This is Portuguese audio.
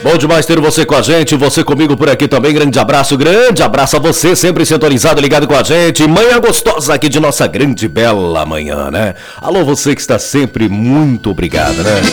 Bom demais ter você com a gente, você comigo por aqui também. Grande abraço a você, sempre sintonizado, ligado com a gente. Manhã gostosa aqui de nossa grande bela manhã, né? Alô, você que está sempre, muito obrigado, né?